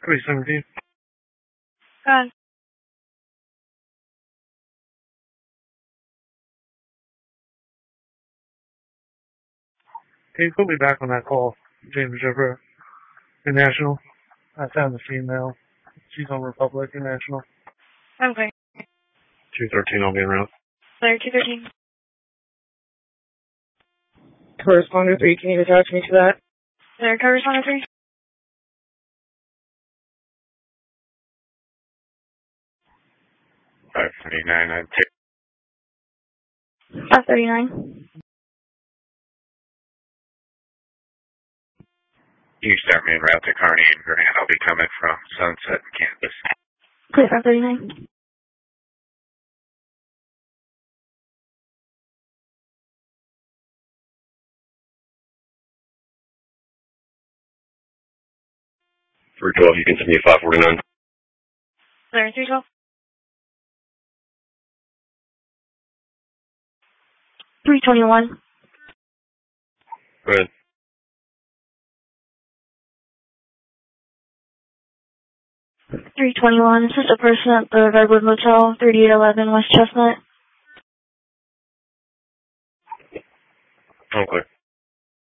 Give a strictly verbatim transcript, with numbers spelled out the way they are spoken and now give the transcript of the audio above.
three seventeen. Go ahead. Can you put me back on that call, James Jeffrey, International? I found the female. She's on Republic International. Okay. two thirteen, I'll be around. Clear two thirteen. Correspondent three, can you attach me to that? Clear correspondent three. five thirty-nine, I'd take. five thirty-nine. You start me en route to Kearney and Grand. I'll be coming from Sunset and Campus. Clear five thirty-nine. three twelve, you can send me five forty-nine. Clear three twelve. three twenty-one. Go ahead. three twenty-one. This is a person at the Redwood Motel, thirty-eight eleven West Chestnut. Okay.